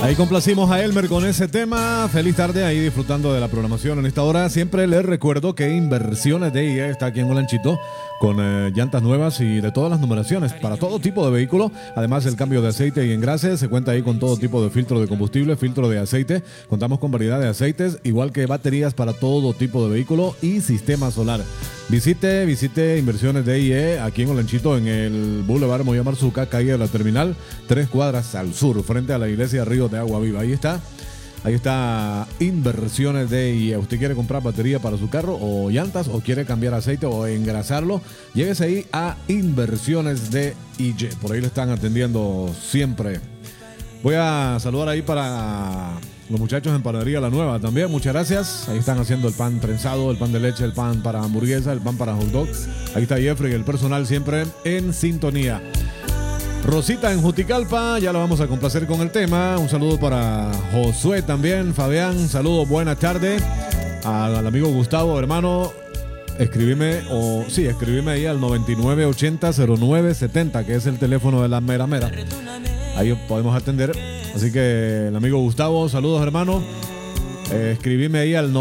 Ahí complacimos a Elmer con ese tema. Feliz tarde ahí disfrutando de la programación en esta hora. Siempre les recuerdo que Inversiones DIE está aquí en Olanchito con llantas nuevas y de todas las numeraciones para todo tipo de vehículo. Además el cambio de aceite y engrase. Se cuenta ahí con todo tipo de filtro de combustible, filtro de aceite. Contamos con variedad de aceites, igual que baterías para todo tipo de vehículo y sistema solar. Visite Inversiones DIE aquí en Olanchito en el Boulevard Moya Marzuca, calle de la Terminal, 3 cuadras al sur, frente a la iglesia Río de Agua Viva. Ahí está Inversiones DIE. ¿Usted quiere comprar batería para su carro o llantas o quiere cambiar aceite o engrasarlo? Lléguese ahí a Inversiones DIE. Por ahí le están atendiendo siempre. Voy a saludar ahí para los muchachos en Panadería La Nueva también. Muchas gracias. Ahí están haciendo el pan prensado, el pan de leche, el pan para hamburguesa, el pan para hot dog. Ahí está Jeffrey y el personal siempre en sintonía. Rosita en Juticalpa, ya lo vamos a complacer con el tema. Un saludo para Josué también, Fabián, saludos, buenas tardes. Al amigo Gustavo, hermano, escribime ahí al 9980-0970, que es el teléfono de la mera. Ahí podemos atender. Así que el amigo Gustavo, saludos, hermano. Escribime ahí al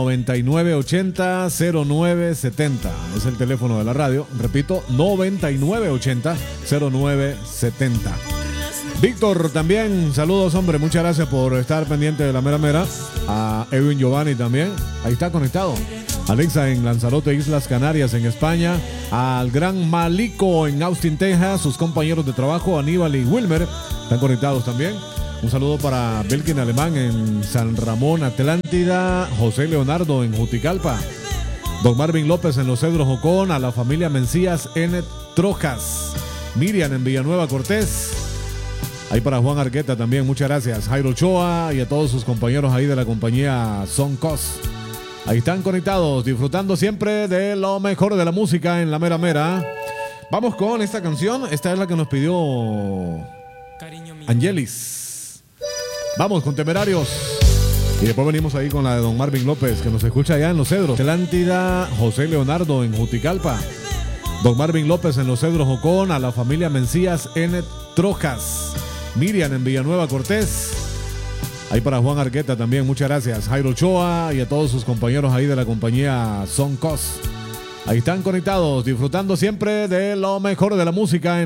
9980-0970. Es el teléfono de la radio. Repito, 9980-0970. Víctor también, saludos, hombre. Muchas gracias por estar pendiente de la mera. A Edwin Giovanni también. Ahí está conectado. Alexa en Lanzarote, Islas Canarias, en España. Al gran Malico en Austin, Texas. Sus compañeros de trabajo, Aníbal y Wilmer, están conectados también. Un saludo para Belkin Alemán en San Ramón, Atlántida. José Leonardo en Juticalpa. Don Marvin López en Los Cedros, Jocón. A la familia Mencías en Trojas. Miriam en Villanueva, Cortés. Ahí para Juan Arqueta también, muchas gracias. Jairo Ochoa y a todos sus compañeros ahí de la compañía Soncos. Ahí están conectados, disfrutando siempre de lo mejor de la música en la mera. Vamos con esta canción. Esta es la que nos pidió Angelis. Vamos con Temerarios. Y después venimos ahí con la de Don Marvin López, que nos escucha allá en Los Cedros. Atlántida, José Leonardo en Juticalpa. Don Marvin López en Los Cedros, Jocón. A la familia Mencías en Trojas. Miriam en Villanueva, Cortés. Ahí para Juan Arqueta también, muchas gracias. Jairo Ochoa y a todos sus compañeros ahí de la compañía Soncos. Ahí están conectados, disfrutando siempre de lo mejor de la música en